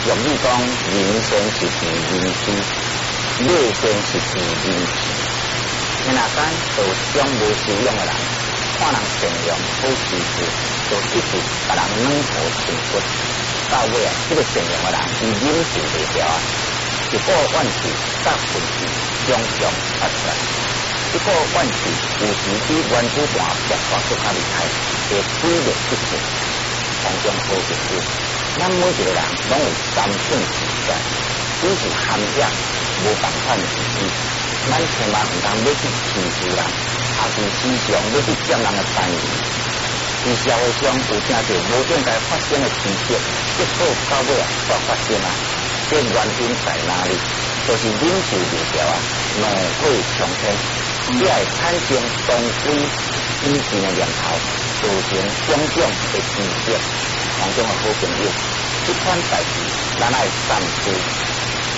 俗语讲，人生是凭运气，马生是凭运气。天下间有种无修养的人，看人善良好欺负，就一直把人软土深骨。到尾啊，这个善良的人，伊忍受袂了啊，一个怨气甲愤气双双发出来。一个怨气有时比原子弹爆发更加厉害，会毁灭一切。从中好结果，咱每一个人拢有三种奇怪，只是含养无办法自己。咱千万唔通要去欺负人，也是时常要去占人的便宜。在社会上有真侪无应该发生的事情，结果到尾啊却发生啊，这原因在哪里？就是忍受不了啊，怒火冲天，只会产生动非以前的念头，造成种种的奇迹。从中的好朋友，这款代志咱爱三思。